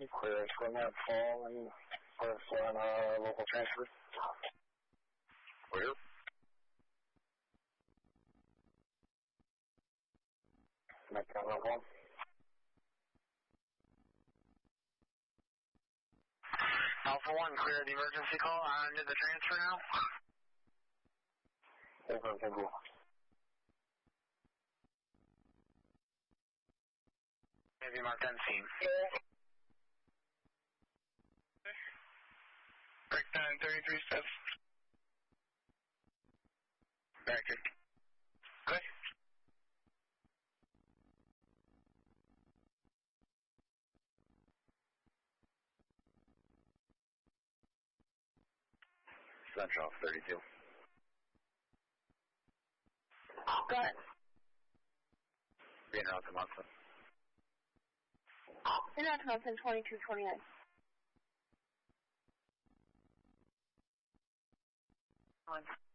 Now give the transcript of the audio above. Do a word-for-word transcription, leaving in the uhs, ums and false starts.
Clear from that fall and put us on a local transfer. Clear. Make that level. Alpha one, clear the emergency call on to the transfer now. Over, thank you. Maybe marked on scene. Breakdown thirty-three steps. Back in. Good. Central thirty-two. Good. Being out to Munson. You're not Munson twenty-two twenty-nine. One.